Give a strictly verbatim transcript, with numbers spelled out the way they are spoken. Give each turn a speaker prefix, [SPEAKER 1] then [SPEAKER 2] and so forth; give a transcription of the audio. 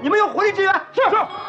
[SPEAKER 1] 你们用火力支援。
[SPEAKER 2] 是是。